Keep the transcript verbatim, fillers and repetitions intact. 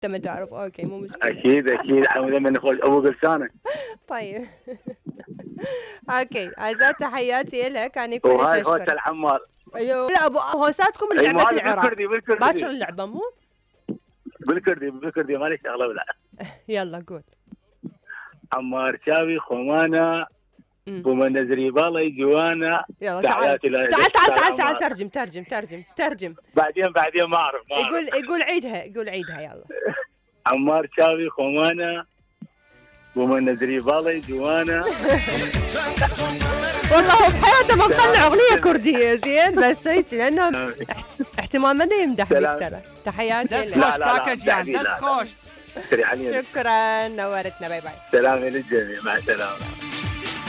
ما تعرف. اوكي مو مشكله. اكيد اكيد لما نخرج ابو قلسانه. طيب اوكي عزات تحياتي لك. انا كلش اشكرك. وهاي هوسه العمار. ايوه لا ابو هوساتكم من لعبه العراق. بالكردي بالكردي باكر اللعبه مو بالكردي بالكردي مالي شغله ولا. يلا قول. عمار شاوي خمانه ومن زريبالي جوانا. يلا تعال تعال تعال تعال تعال ترجم ترجم ترجم ترجم. بعدين بعدين ما اعرف. يقول يقول عيدها يقول عيدها يلا. عمار شاوي خمانه ومن زريبالي جوانا. والله هو بحياته ما مطلع اغنيه كرديه زين بس هيك لانه احتمال ما يمدح فيك ترى. تحياتي لك. لا لا لا خوش. شكرا نورتنا. باي باي. سلام للجميع مع السلامه.